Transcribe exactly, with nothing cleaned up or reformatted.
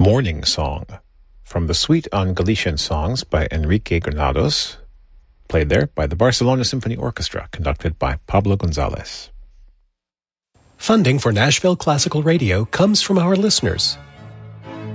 Morning Song from the Suite on Galician Songs by Enrique Granados, played there by the Barcelona Symphony Orchestra, conducted by Pablo Gonzalez. Funding for Nashville Classical Radio comes from our listeners,